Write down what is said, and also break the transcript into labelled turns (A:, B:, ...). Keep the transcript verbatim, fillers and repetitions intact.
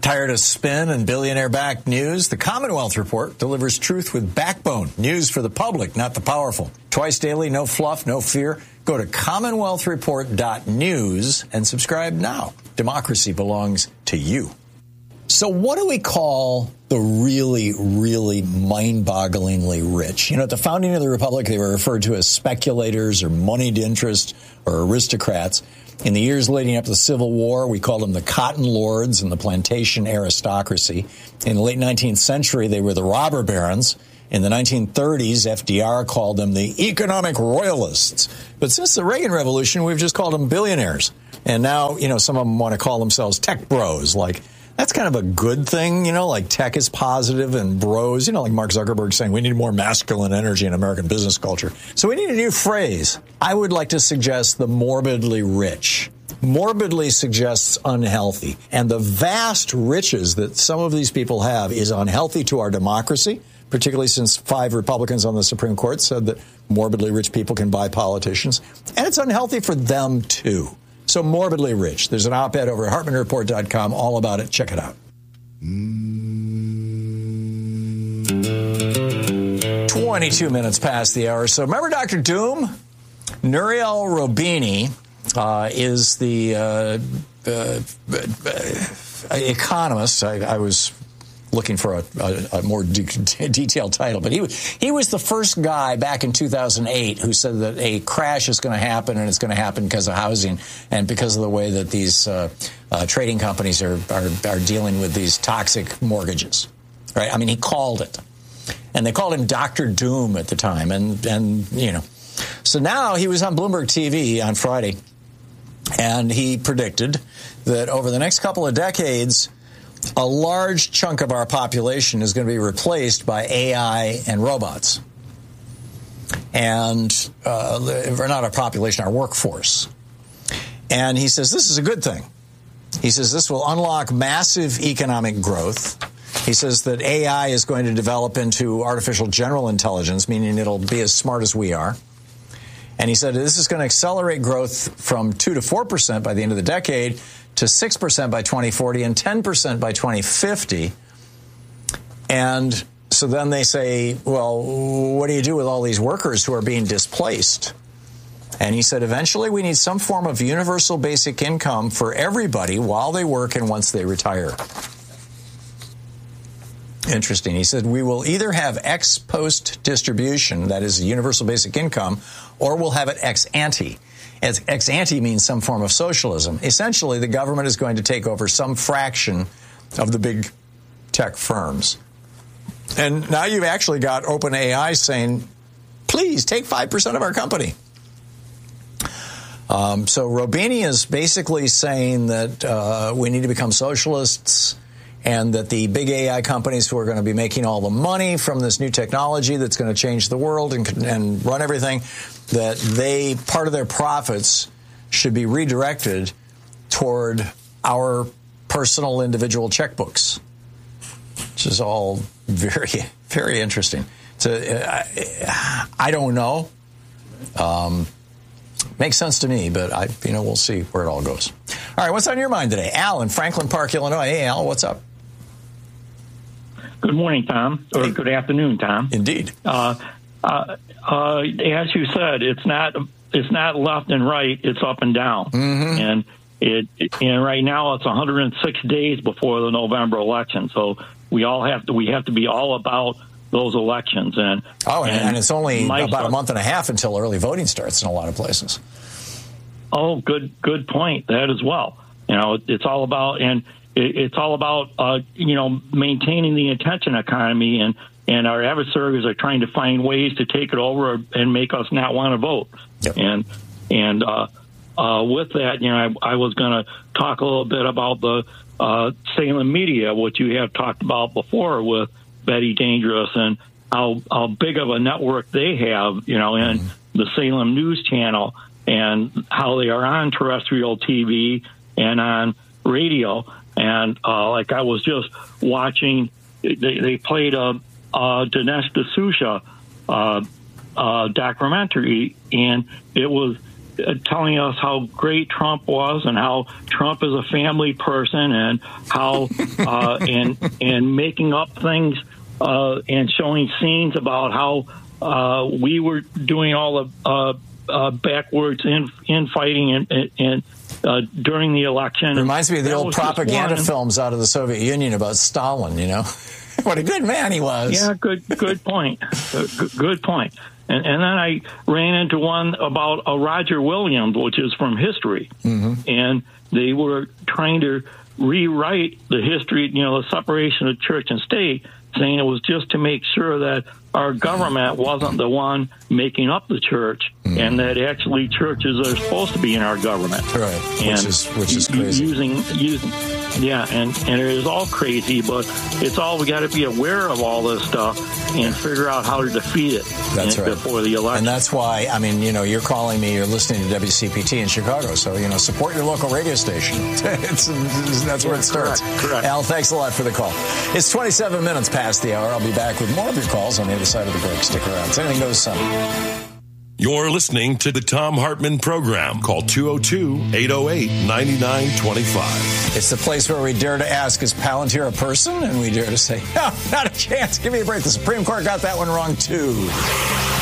A: Tired of spin and billionaire-backed news? The Commonwealth Report delivers truth with backbone. News for the public, not the powerful. Twice daily, no fluff, no fear. Go to commonwealth report dot news and subscribe now. Democracy belongs to you. So what do we call the really, really mind-bogglingly rich? You know, at the founding of the Republic, they were referred to as speculators or moneyed interest or aristocrats. In the years leading up to the Civil War, we called them the cotton lords and the plantation aristocracy. In the late nineteenth century, they were the robber barons. In the nineteen thirties, F D R called them the economic royalists. But since the Reagan Revolution, we've just called them billionaires. And now, you know, some of them want to call themselves tech bros. Like, that's kind of a good thing, you know, like tech is positive and bros, you know, like Mark Zuckerberg saying we need more masculine energy in American business culture. So we need a new phrase. I would like to suggest the morbidly rich. Morbidly suggests unhealthy. And the vast riches that some of these people have is unhealthy to our democracy, particularly since five Republicans on the Supreme Court said that morbidly rich people can buy politicians. And it's unhealthy for them, too. So morbidly rich. There's an op-ed over at hartman report dot com all about it. Check it out. twenty-two minutes past the hour. So remember Doctor Doom? Nouriel Roubini uh, is the uh, uh, uh, economist. I, I was looking for a, a, a more de- detailed title, but he he was the first guy back in two thousand eight who said that a crash is going to happen, and it's going to happen because of housing and because of the way that these uh, uh, trading companies are, are are dealing with these toxic mortgages. Right? I mean, he called it, and they called him Doctor Doom at the time, and and you know, so now he was on Bloomberg T V on Friday, and he predicted that over the next couple of decades, a large chunk of our population is going to be replaced by A I and robots. And, uh, or not our population, our workforce. And he says this is a good thing. He says this will unlock massive economic growth. He says that A I is going to develop into artificial general intelligence, meaning it'll be as smart as we are. And he said this is going to accelerate growth from two to four percent by the end of the decade to six percent by twenty forty and ten percent by twenty fifty. And so then they say, well, what do you do with all these workers who are being displaced? And he said, eventually we need some form of universal basic income for everybody while they work and once they retire. Interesting. He said, we will either have ex post distribution, that is universal basic income, or we'll have it ex ante. Ex ante means some form of socialism. Essentially, the government is going to take over some fraction of the big tech firms. And now you've actually got OpenAI saying, please take five percent of our company. Um, so Roubini is basically saying that uh, we need to become socialists, and that the big A I companies who are going to be making all the money from this new technology that's going to change the world and, and run everything, that they, part of their profits should be redirected toward our personal individual checkbooks, which is all very, very interesting. So, I, I don't know. Um, makes sense to me, but I, you know, we'll see where it all goes. All right, what's on your mind today? Al in Franklin Park, Illinois. Hey, Al, what's up?
B: Good morning, Tom, or good afternoon, Tom.
A: Indeed.
B: Uh, uh, uh, as you said, it's not it's not left and right; it's up and down. Mm-hmm. And it and right now it's one hundred six days before the November election, so we all have to we have to be all about those elections. And
A: oh, and,
B: and,
A: and it's only about
B: start,
A: a month and a half until early voting starts in a lot of places.
B: Oh, good good point. That as well. You know, it's all about and. It's all about, uh, you know, maintaining the attention economy, and, and our adversaries are trying to find ways to take it over and make us not want to vote. Yep. And and uh, uh, with that, you know, I, I was going to talk a little bit about the uh, Salem media, which you have talked about before with Betty Dangerous, and how, how big of a network they have, you know, in mm-hmm. the Salem News Channel, and how they are on terrestrial T V and on radio. And uh, like I was just watching, they, they played a, a Dinesh D'Souza uh, uh, documentary, and it was uh, telling us how great Trump was and how Trump is a family person and how uh, and and making up things uh, and showing scenes about how uh, we were doing all the uh, uh, backwards in infighting and and. and Uh, during the election.
A: Reminds me of the
B: that
A: old propaganda films out of the Soviet Union about Stalin, you know? What a good man he was.
B: Yeah, good good point. uh, good, good point. And, and then I ran into one about uh, Roger Williams, which is from history. Mm-hmm. And they were trying to rewrite the history, you know, the separation of church and state, saying it was just to make sure that our government wasn't the one making up the church, mm. and that actually churches are supposed to be in our government.
A: Right,
B: and
A: which is which is crazy.
B: Using, using, yeah, and, and it is all crazy, but it's all, we got to be aware of all this stuff and figure out how to defeat it
A: that's
B: in,
A: right.
B: before the election.
A: And that's why, I mean, you know, you're calling me, you're listening to W C P T in Chicago, so, you know, support your local radio station. it's, it's, that's where
B: yeah,
A: it starts.
B: Correct, correct.
A: Al, thanks a lot for the call. It's twenty-seven minutes past the hour. I'll be back with more of your calls on the other side of the break. Stick around. It's Anything Goes Sunday.
C: You're listening to the Thom Hartmann Program. Call two oh two, eight oh eight, nine nine two five.
A: It's the place where we dare to ask, is Palantir a person? And we dare to say, no, not a chance. Give me a break. The Supreme Court got that one wrong, too.